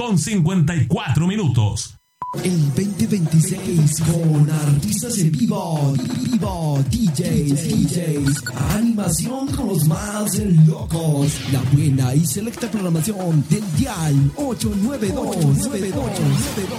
9:54. El 2026 con artistas en vivo, DJs, animación con los más locos, la buena y selecta programación del dial 892.